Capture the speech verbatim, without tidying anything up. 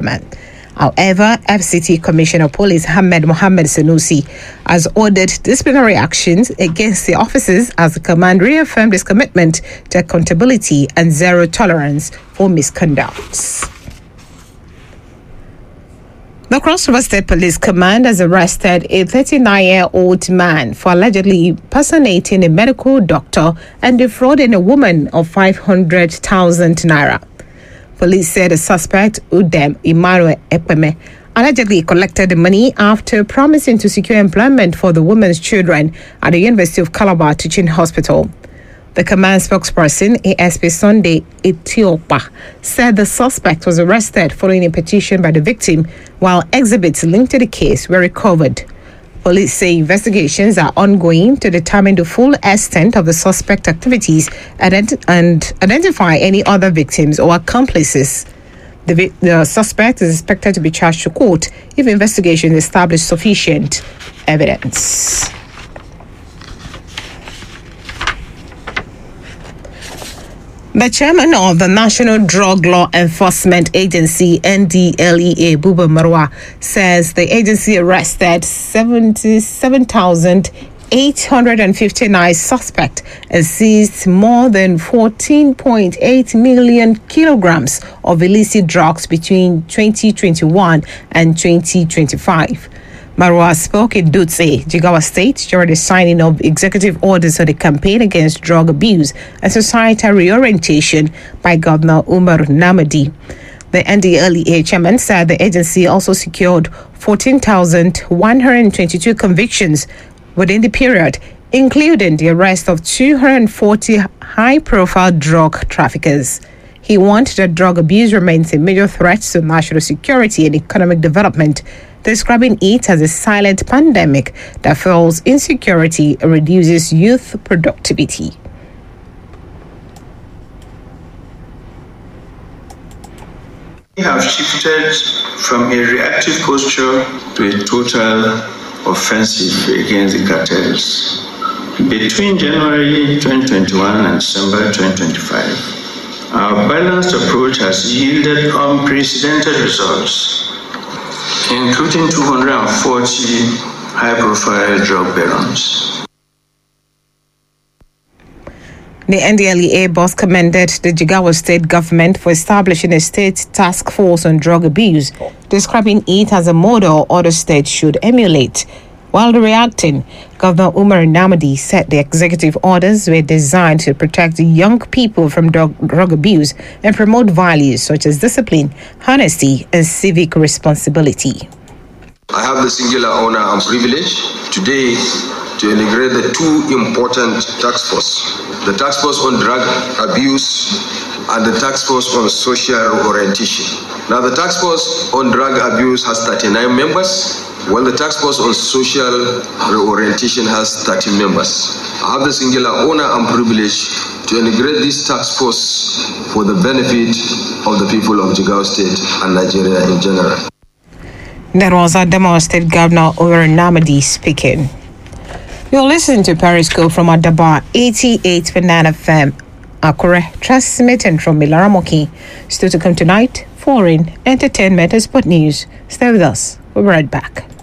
Development. However, F C T Commissioner of Police Ahmed Mohammed Sanusi has ordered disciplinary actions against the officers as the command reaffirmed its commitment to accountability and zero tolerance for misconduct. The Cross River State Police Command has arrested a thirty-nine-year-old man for allegedly personating a medical doctor and defrauding a woman of five hundred thousand naira. Police said the suspect, Udem Emmanuel Epeme, allegedly collected the money after promising to secure employment for the woman's children at the University of Calabar Teaching Hospital. The command spokesperson, A S P Sunday Etiopa, said the suspect was arrested following a petition by the victim, while exhibits linked to the case were recovered. Police say investigations are ongoing to determine the full extent of the suspect activities and, and identify any other victims or accomplices. The, the suspect is expected to be charged to court if investigations establish sufficient evidence. The chairman of the National Drug Law Enforcement Agency, N D L E A, Buba Marwa, says the agency arrested seventy-seven thousand eight hundred fifty-nine suspects and seized more than fourteen point eight million kilograms of illicit drugs between twenty twenty-one and twenty twenty-five. Marwa spoke in Dutse, Jigawa State, during the signing of executive orders for the campaign against drug abuse and societal reorientation by Governor Umar Namadi. The N D L E A chairman said the agency also secured fourteen thousand one hundred twenty-two convictions within the period, including the arrest of two hundred forty high-profile drug traffickers. He warned that drug abuse remains a major threat to national security and economic development, describing it as a silent pandemic that fuels insecurity and reduces youth productivity. We have shifted from a reactive posture to a total offensive against the cartels. Between January twenty twenty-one and December twenty twenty-five, our balanced approach has yielded unprecedented results, including two hundred forty high-profile drug barons. The N D L E A boss commended the Jigawa state government for establishing a state task force on drug abuse, describing it as a model other states should emulate. While reacting, Governor Umar Namadi said the executive orders were designed to protect young people from drug, drug abuse and promote values such as discipline, honesty, and civic responsibility. I have the singular honor and privilege today to integrate the two important task forces, the task force on drug abuse and the task force on social orientation. Now, the task force on drug abuse has thirty-nine members, while the task force on social reorientation has thirteen members. I have the singular honor and privilege to integrate this task force for the benefit of the people of Jigawa State and Nigeria in general. That was Adamawa State Governor Umar Namadi speaking. You're listening to Periscope from Adaba eighty-eight point nine F M, Akure, transmitting from Milaramoki. Still to come tonight, foreign, entertainment and sport news. Stay with us. We'll be right back.